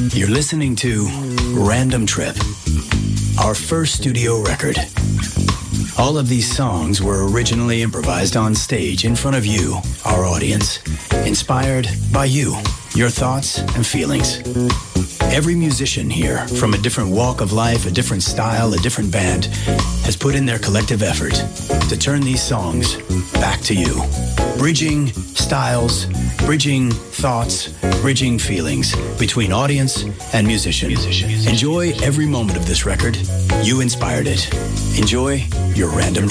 You're listening to Random Trip, our first studio record. All of these songs were originally improvised on stage in front of you, our audience, inspired by you, your thoughts and feelings. Every musician here, from a different walk of life, a different style, a different band, has put in their collective effort to turn these songs back to you. Bridging styles, bridging thoughts, bridging feelings between audience and musician. Enjoy every moment of this record. You inspired it. Enjoy your random trip.